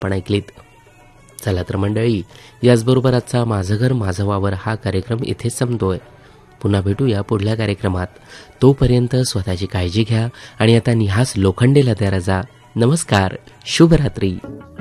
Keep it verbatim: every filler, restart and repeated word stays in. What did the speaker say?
पण ऐकलीत. चला तर मंडळी, याचबरोबर आजचा माझं घर माझं वावर हा कार्यक्रम इथेच संपतोय. पुन्हा भेटूया पुढल्या कार्यक्रमात. तोपर्यंत स्वतःची काळजी घ्या आणि आता निहास लोखंडेला द्या रजा. नमस्कार, शुभरात्री.